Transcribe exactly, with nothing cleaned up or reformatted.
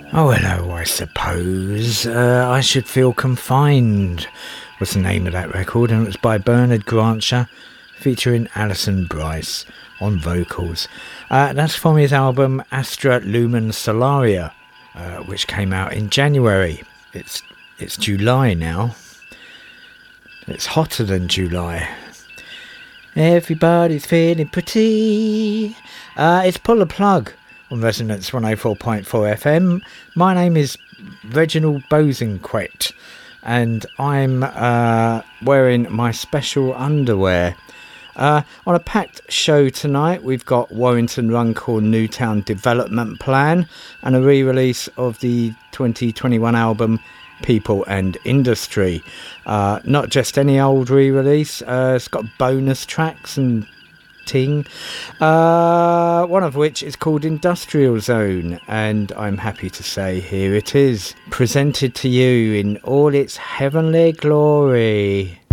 Oh, hello, I suppose. Uh, I Should Feel Confined was the name of that record, and it was by Bernard Grancher, featuring Alison Bryce on vocals. Uh, that's from his album Astra Lumen Solaria, uh, which came out in January. It's, it's July now. It's hotter than July. Everybody's feeling pretty. Uh, it's Pull the Plug on Resonance one oh four point four F M. My name is Reginald Bosanquet, and I'm uh, wearing my special underwear. Uh, on a packed show tonight, we've got Warrington Runcorn Newtown Development Plan and a re-release of the twenty twenty-one album People and Industry. Uh, not just any old re-release, uh, it's got bonus tracks and ting, uh, one of which is called Industrial Zone, and I'm happy to say here it is, presented to you in all its heavenly glory.